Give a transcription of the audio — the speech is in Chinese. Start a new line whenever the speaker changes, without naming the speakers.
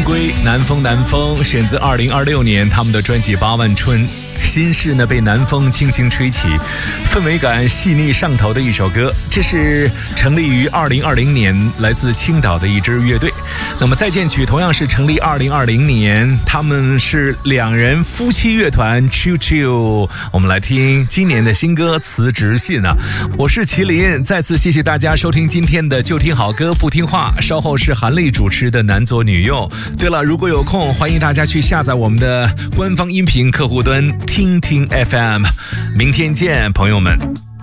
归，南风南风，选自2026年他们的专辑《8万春》。心事呢被南风轻轻吹起，氛围感细腻上头的一首歌。这是成立于2020年，来自青岛的一支乐队。那么再见曲同样是成立2020年，他们是2人夫妻乐团 Chiu Chiu。我们来听今年的新歌《辞职信》啊。我是麒麟，再次谢谢大家收听今天的就听好歌不听话，稍后是韩丽主持的男左女右。对了，如果有空，欢迎大家去下载我们的官方音频客户端听听 FM。明天见，朋友们。